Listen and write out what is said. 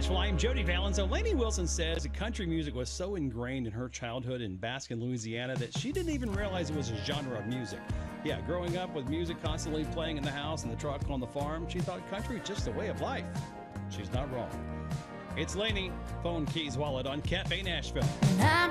Nashville. I'm Jody Valenzo. Lainey Wilson says that country music was so ingrained in her childhood in Baskin, Louisiana, that she didn't even realize it was a genre of music. Yeah, growing up with music constantly playing in the house and the truck on the farm, she thought country was just a way of life. She's not wrong. It's Lainey, Phone Keys Wallet on Cafe Nashville. I'm